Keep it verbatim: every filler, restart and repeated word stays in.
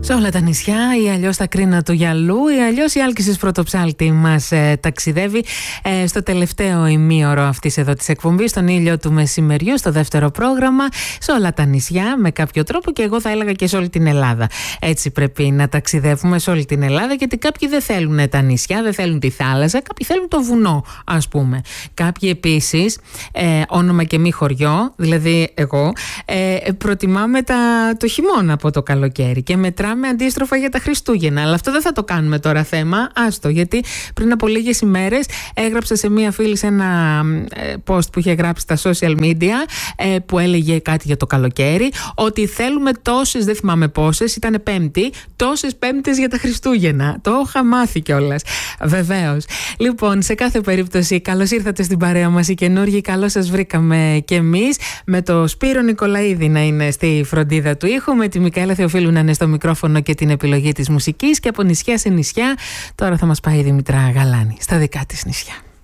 Σε όλα τα νησιά, ή αλλιώς τα κρίνα του γυαλού, ή αλλιώς η Άλκησης Πρωτοψάλτη μας ε, ταξιδεύει ε, στο τελευταίο ημίωρο αυτής εδώ της εκπομπής, στον ήλιο του μεσημεριού, στο δεύτερο πρόγραμμα, σε όλα τα νησιά με κάποιο τρόπο, και εγώ θα έλεγα και σε όλη την Ελλάδα. Έτσι πρέπει να ταξιδεύουμε, σε όλη την Ελλάδα, γιατί κάποιοι δεν θέλουν τα νησιά, δεν θέλουν τη θάλασσα, κάποιοι θέλουν το βουνό, ας πούμε. Κάποιοι επίσης, ε, όνομα και μη χωριό, δηλαδή εγώ, ε, προτιμάμε τα, το χειμώνα από το καλοκαίρι και μετράμε αντίστροφα για τα Χριστούγεννα. Αλλά αυτό δεν θα το κάνουμε τώρα θέμα. Άστο, γιατί πριν από λίγες ημέρες έγραψα σε μία φίλη σε ένα post που είχε γράψει στα social media, που έλεγε κάτι για το καλοκαίρι, ότι θέλουμε τόσες, δεν θυμάμαι πόσες, ήταν Πέμπτη, τόσες Πέμπτες για τα Χριστούγεννα. Το είχα μάθει κιόλας. Βεβαίως. Λοιπόν, σε κάθε περίπτωση, καλώς ήρθατε στην παρέα μας οι καινούργοι. Καλώς σας βρήκαμε κι εμείς. Με το Σπύρο Νικολαίδη να είναι στη φροντίδα του ήχου, με τη Μικαέλα Θεοφίλου να είναι στο μικρόφωνο και την επιλογή της μουσικής, και από νησιά σε νησιά τώρα θα μας πάει η Δημητρά Γαλάνη στα δικά της νησιά.